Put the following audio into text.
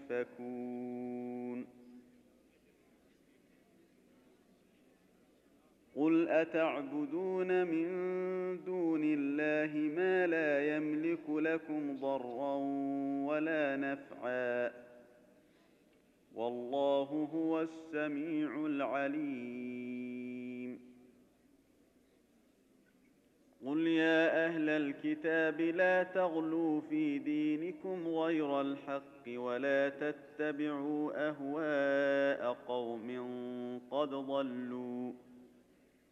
يؤفكون قل أتعبدون من دون الله ما لا يملك لكم ضرا ولا نفعا والله هو السميع العليم قل يا أهل الكتاب لا تغلوا في دينكم غير الحق ولا تتبعوا أهواء قوم قد ضلوا